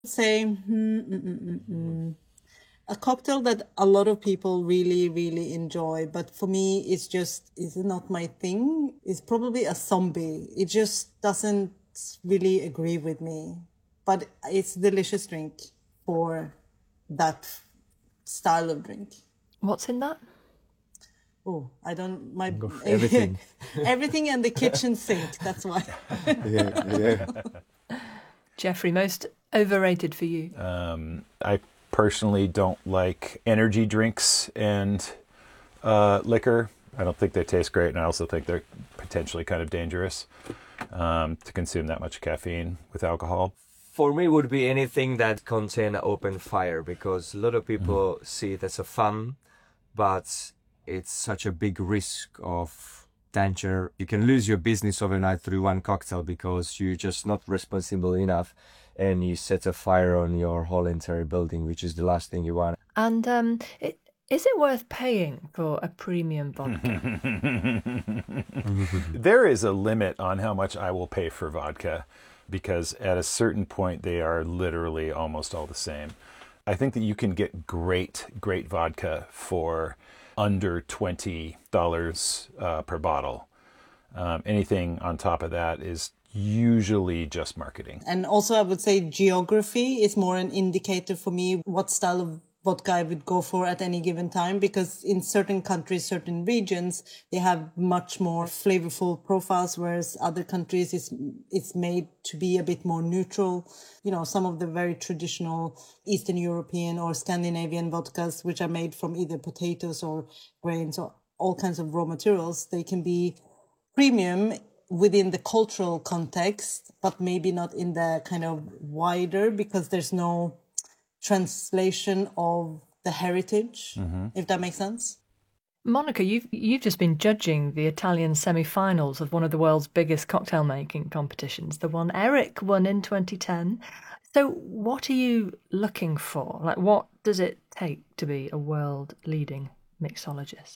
Say a cocktail that a lot of people really, really enjoy, but for me, is not my thing. It's probably a zombie. It just doesn't really agree with me, but it's a delicious drink for that style of drink. What's in that? Oh, I don't, my, Everything. everything and the kitchen sink. That's why. Yeah. Jeffrey, most overrated for you? I personally don't like energy drinks and liquor. I don't think they taste great, and I also think they're potentially kind of dangerous to consume that much caffeine with alcohol. For me, would be anything that contain open fire, because a lot of people see it as a fun, but it's such a big risk of danger. You can lose your business overnight through one cocktail because you're just not responsible enough, and you set a fire on your whole entire building, which is the last thing you want. And is it worth paying for a premium vodka? There is a limit on how much I will pay for vodka, because at a certain point they are literally almost all the same. I think that you can get great vodka for under $20 per bottle. Anything on top of that is usually just marketing. And also, I would say geography is more an indicator for me what style of vodka I would go for at any given time, because in certain countries, certain regions, they have much more flavorful profiles, whereas other countries it's made to be a bit more neutral. You know, some of the very traditional Eastern European or Scandinavian vodkas, which are made from either potatoes or grains or all kinds of raw materials, they can be premium within the cultural context, but maybe not in the kind of wider, because there's no translation of the heritage, if that makes sense. Monica, you've just been judging the Italian semi-finals of one of the world's biggest cocktail making competitions, the one Eric won in 2010. So what are you looking for? Like, what does it take to be a world leading mixologist?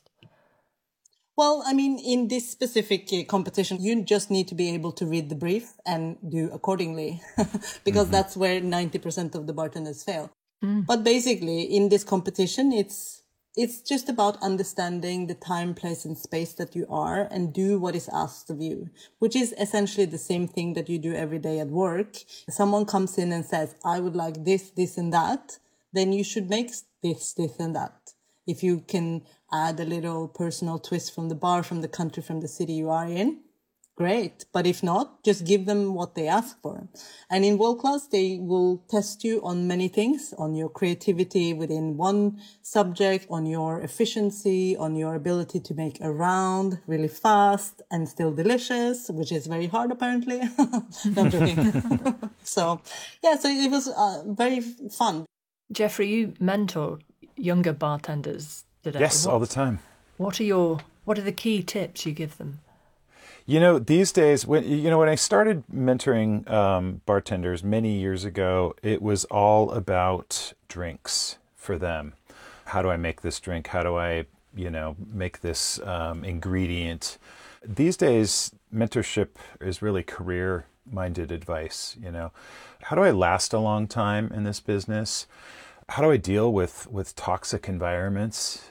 Well, I mean, in this specific competition, you just need to be able to read the brief and do accordingly, because that's where 90% of the bartenders fail. But basically, in this competition, it's just about understanding the time, place, and space that you are, and do what is asked of you, which is essentially the same thing that you do every day at work. Someone comes in and says, I would like this, this, and that, then you should make this, and that. If you can add a little personal twist from the bar, from the country, from the city you are in, great. But if not, just give them what they ask for. And in World Class, they will test you on many things, on your creativity within one subject, on your efficiency, on your ability to make a round really fast and still delicious, which is very hard apparently. No, I'm joking. So it was very fun. Jeffrey, you mentor younger bartenders today. Yes, all the time. What are the key tips you give them? You know, these days, when I started mentoring bartenders many years ago, it was all about drinks for them. How do I make this drink? How do I, make this ingredient? These days, mentorship is really career-minded advice, How do I last a long time in this business? How do I deal with toxic environments?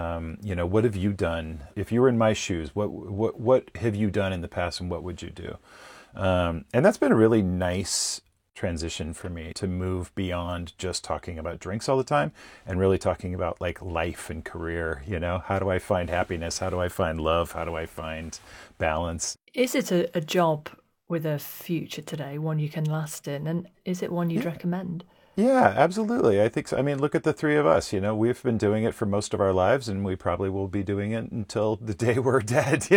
What have you done? If you were in my shoes, what have you done in the past, and what would you do? And that's been a really nice transition for me, to move beyond just talking about drinks all the time and really talking about like life and career. How do I find happiness? How do I find love? How do I find balance? Is it a job with a future today, one you can last in, and is it one you'd recommend? Yeah, absolutely. I think so. I mean, look at the three of us. We've been doing it for most of our lives, and we probably will be doing it until the day we're dead,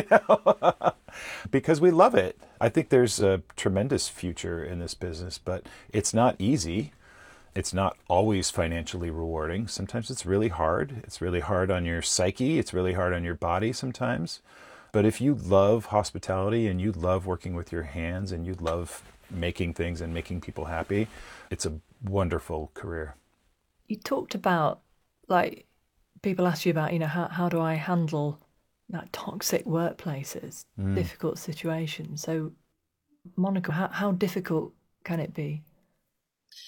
because we love it. I think there's a tremendous future in this business, but it's not easy. It's not always financially rewarding. Sometimes it's really hard. It's really hard on your psyche. It's really hard on your body sometimes. But if you love hospitality and you love working with your hands and you love making things and making people happy, it's a wonderful career. You talked about, like, people ask you about, how do I handle that toxic workplaces, difficult situations. So, Monica, how difficult can it be?